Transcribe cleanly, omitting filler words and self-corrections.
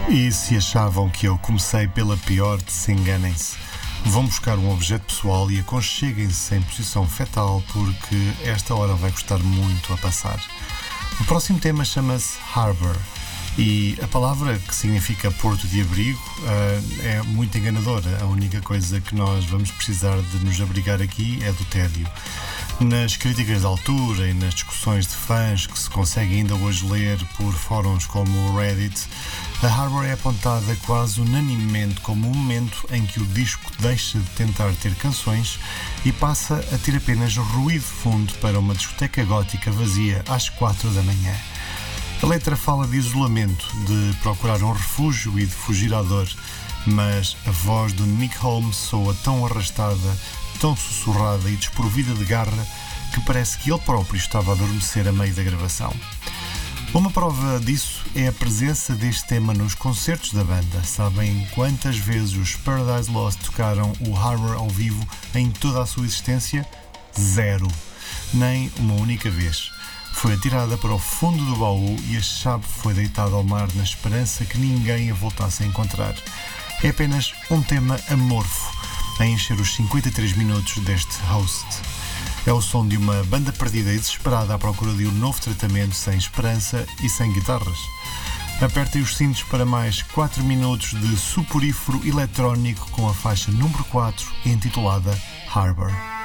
E se achavam que eu comecei pela pior, desenganem-se. Vão buscar um objeto pessoal e aconcheguem-se em posição fetal, porque esta hora vai custar muito a passar. O próximo tema chama-se Harbor. E a palavra, que significa porto de abrigo, é muito enganadora. A única coisa que nós vamos precisar de nos abrigar aqui é do tédio. Nas críticas de altura e nas discussões de fãs que se consegue ainda hoje ler por fóruns como o Reddit, a Harbor é apontada quase unanimemente como o momento em que o disco deixa de tentar ter canções e passa a ter apenas ruído de fundo para uma discoteca gótica vazia às 4 da manhã. A letra fala de isolamento, de procurar um refúgio e de fugir à dor, mas a voz do Nick Holmes soa tão arrastada, tão sussurrada e desprovida de garra que parece que ele próprio estava a adormecer a meio da gravação. Uma prova disso é a presença deste tema nos concertos da banda. Sabem quantas vezes os Paradise Lost tocaram o Harbor ao vivo em toda a sua existência? 0. Nem uma única vez. Foi atirada para o fundo do baú e a chave foi deitada ao mar na esperança que ninguém a voltasse a encontrar. É apenas um tema amorfo a encher os 53 minutos deste host. É o som de uma banda perdida e desesperada à procura de um novo tratamento sem esperança e sem guitarras. Apertem os cintos para mais 4 minutos de suporífero eletrónico com a faixa número 4 intitulada Harbor.